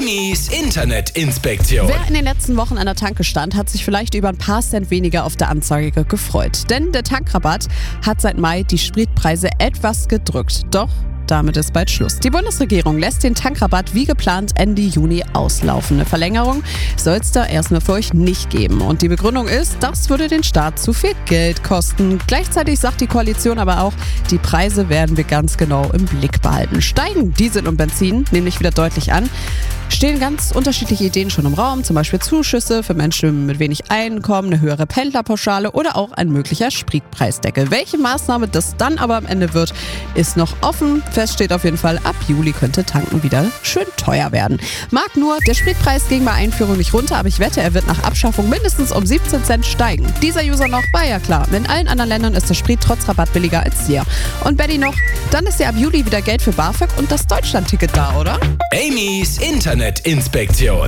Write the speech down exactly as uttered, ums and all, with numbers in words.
Amy's Internetinspektion. Wer in den letzten Wochen an der Tanke stand, hat sich vielleicht über ein paar Cent weniger auf der Anzeige gefreut. Denn der Tankrabatt hat seit Mai die Spritpreise etwas gedrückt. Doch damit ist bald Schluss. Die Bundesregierung lässt den Tankrabatt wie geplant Ende Juni auslaufen. Eine Verlängerung soll es da erstmal für euch nicht geben. Und die Begründung ist, das würde den Staat zu viel Geld kosten. Gleichzeitig sagt die Koalition aber auch, die Preise werden wir ganz genau im Blick behalten. Steigen Diesel und Benzin nämlich wieder deutlich an. Stehen ganz unterschiedliche Ideen schon im Raum, zum Beispiel Zuschüsse für Menschen mit wenig Einkommen, eine höhere Pendlerpauschale oder auch ein möglicher Spritpreisdeckel. Welche Maßnahme das dann aber am Ende wird, ist noch offen. Fest steht auf jeden Fall, ab Juli könnte tanken wieder schön teuer werden. Mag nur, der Spritpreis ging bei Einführung nicht runter, aber ich wette, er wird nach Abschaffung mindestens um siebzehn Cent steigen. Dieser User noch, war ja klar, in allen anderen Ländern ist der Sprit trotz Rabatt billiger als hier. Und Betty noch, dann ist ja ab Juli wieder Geld für BAföG und das Deutschland-Ticket da, oder? Amy's Internetinspektion.